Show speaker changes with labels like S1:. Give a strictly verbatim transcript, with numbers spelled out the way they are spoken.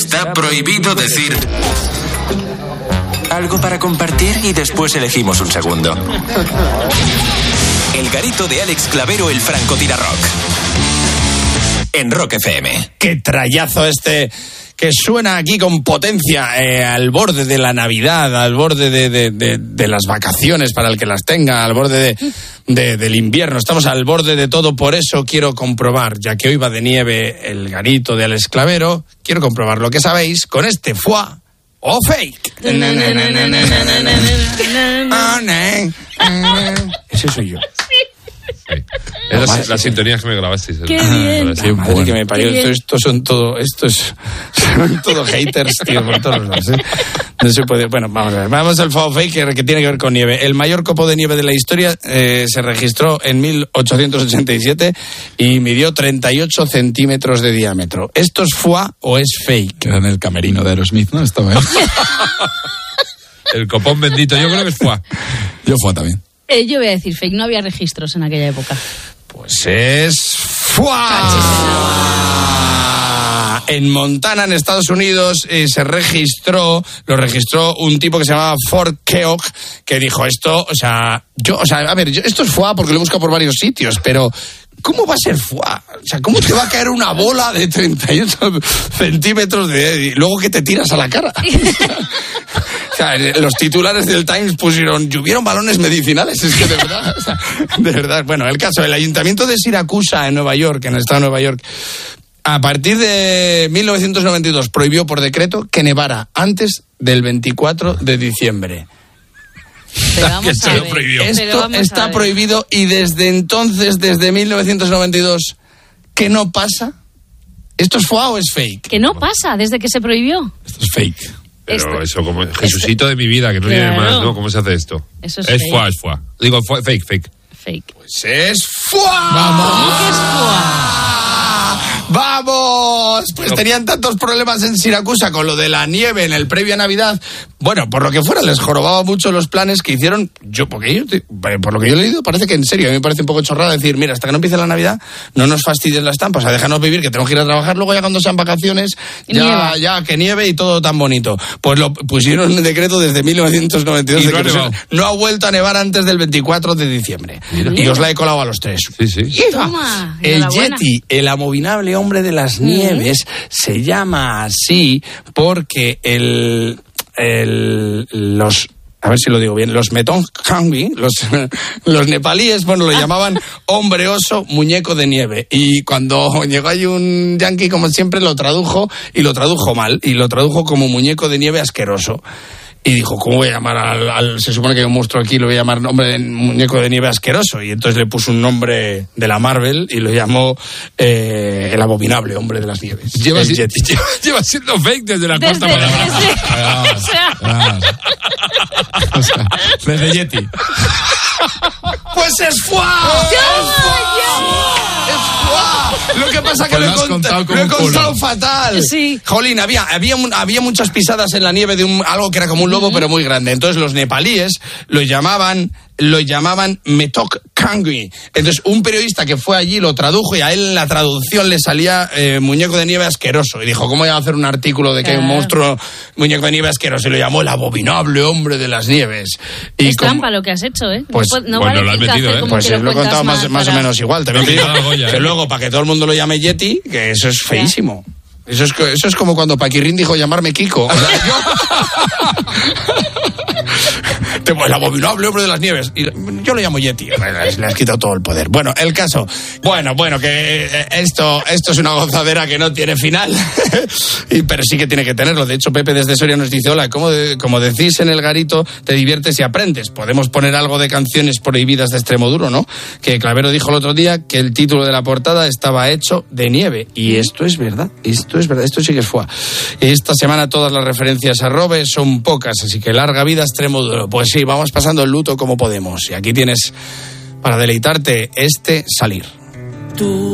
S1: Está prohibido decir algo para compartir y después elegimos un segundo. El garito de Alex Clavero, el francotirarrock. En Rock F M.
S2: Qué trayazo este que suena aquí con potencia, eh, al borde de la Navidad, al borde de, de, de, de las vacaciones para el que las tenga, al borde de, de, del invierno. Estamos al borde de todo, por eso quiero comprobar, ya que hoy va de nieve el garito de Alex Clavero, quiero comprobar lo que sabéis con este foie o fake. Ese soy yo.
S3: Sí. Esa es la sintonía que me grabasteis.
S4: Qué bien.
S2: Sí, madre que me parió. Esto, esto son todo, estos son todo haters, tío, por todos lados, ¿eh? No se puede. Bueno, vamos a ver. Vamos al foie fake que, que tiene que ver con nieve. El mayor copo de nieve de la historia eh, se registró en mil ochocientos ochenta y siete y midió treinta y ocho centímetros de diámetro. ¿Esto es foie o es fake?
S5: Era en el camerino de Aerosmith, ¿no? Estaba ahí.
S3: El copón bendito, yo creo que es foie.
S5: Yo foie también.
S4: Eh, yo voy a decir fake, no había registros en aquella época.
S2: Pues es foie. En Montana, en Estados Unidos, eh, se registró, lo registró un tipo que se llamaba Ford Keogh, que dijo esto, o sea, yo, o sea, a ver, yo, esto es foie porque lo he buscado por varios sitios, pero ¿cómo va a ser foie? O sea, ¿cómo te va a caer una bola de treinta y ocho centímetros de, y luego que te tiras a la cara? O sea, los titulares del Times pusieron, llovieron balones medicinales, es que de verdad, o sea, de verdad. Bueno, el caso, el ayuntamiento de Siracusa, en Nueva York, en el estado de Nueva York, a partir de mil novecientos noventa y dos prohibió por decreto que nevara antes del veinticuatro de diciembre.
S4: Pero vamos a ver.
S2: Esto está prohibido y desde entonces, desde mil novecientos noventa y dos, ¿qué no pasa? ¿Esto es foie o es fake?
S4: Que no pasa, desde que se prohibió.
S5: Esto es fake.
S3: Pero
S4: Esto,
S3: eso como Jesucito de mi vida, que no
S4: claro.
S3: tiene más, ¿no? ¿Cómo se hace esto?
S4: Eso es
S3: es
S4: fake.
S3: foie, es foie. Digo, foie, fake, fake.
S4: Fake.
S2: Pues es foie.
S4: ¿Cómo que es foie?
S2: ¡Vamos! Pues tenían tantos problemas en Siracusa con lo de la nieve en el previo a Navidad. Bueno, por lo que fuera, les jorobaba mucho los planes que hicieron. Yo, porque yo, por lo que yo he leído, parece que en serio, a mí me parece un poco chorrada decir, mira, hasta que no empiece la Navidad, no nos fastidies la estampa, o sea, déjanos vivir, que tenemos que ir a trabajar, luego ya cuando sean vacaciones, ya,
S4: Nieva.
S2: ya, que nieve y todo tan bonito. Pues lo pusieron en decreto desde mil novecientos noventa y dos.
S3: Y
S2: de
S3: no
S2: que
S3: ha nevado.
S2: no ha vuelto a nevar antes del veinticuatro de diciembre.
S3: Mira.
S2: Y os la he colado a los tres.
S3: Sí, sí.
S4: Toma,
S2: El
S4: enhorabuena.
S2: Yeti, el abominable hombre de las nieves, se llama así porque el, el los a ver si lo digo bien, los Metong Kangbi, los, los nepalíes, bueno, lo llamaban hombre oso, muñeco de nieve. Y cuando llegó ahí un yanqui, como siempre, lo tradujo y lo tradujo mal, y lo tradujo como muñeco de nieve asqueroso. Y dijo, ¿cómo voy a llamar al, al... Se supone que hay un monstruo aquí, lo voy a llamar nombre de muñeco de nieve asqueroso. Y entonces le puso un nombre de la Marvel y lo llamó eh, el abominable hombre de las nieves.
S3: Lleva,
S2: El
S3: si-
S2: Yeti.
S3: lleva, lleva siendo fake desde la
S4: Desde,
S3: cuarta palabra.
S4: desde, o sea,
S5: Ah, o sea, desde Yeti.
S2: ¡Pues es foie! Lo que pasa que
S5: Pues
S2: lo he,
S5: lo has
S2: cont-
S5: contado como
S2: lo he
S5: un culo.
S2: contado fatal.
S4: Sí.
S2: Jolín, había, había, un- había muchas pisadas en la nieve de un, algo que era como un lobo, pero muy grande. Entonces los nepalíes lo llamaban, lo llamaban Metok Kangbi. Entonces un periodista que fue allí lo tradujo y a él en la traducción le salía eh, muñeco de nieve asqueroso. Y dijo, ¿cómo voy a hacer un artículo de que hay un
S4: Claro.
S2: monstruo muñeco de nieve asqueroso? Y lo llamó el abominable hombre de las nieves. Y
S4: es
S2: como-
S4: trampa lo que has hecho, ¿eh?
S2: Pues,
S4: no, no
S3: bueno,
S4: vale
S3: lo has
S4: que
S3: metido,
S4: hacer
S3: ¿eh?
S4: como
S2: Pues
S4: que
S2: lo he
S4: cuentas
S2: contado más,
S4: mal
S2: más o
S4: para-
S2: menos igual. También te digo
S3: Lo he quitado,
S2: que
S3: ¿eh?
S2: luego, para que todo el mundo lo llame Yeti, que eso es feísimo. Eso es, co- eso es como cuando Paquirrín dijo llamarme Kiko. O sea, yo... Te- el abominable hombre de las nieves. Y yo lo llamo Yeti. Le, le has quitado todo el poder. Bueno, el caso. Bueno, bueno, que eh, esto, esto es una gozadera que no tiene final. y, pero sí que tiene que tenerlo. De hecho, Pepe desde Soria nos dice, hola, como, de- como decís en el garito, te diviertes y aprendes. Podemos poner algo de canciones prohibidas de Extremoduro, ¿no? Que Clavero dijo el otro día que el título de la portada estaba hecho de nieve. Y esto es verdad. Esto es verdad. Esto sí que es foie. Esta semana todas las referencias a Robe son pocas, así que larga vida Extremoduro. Pues sí, vamos pasando el luto como podemos. Y aquí tienes para deleitarte este Salir.
S6: Tú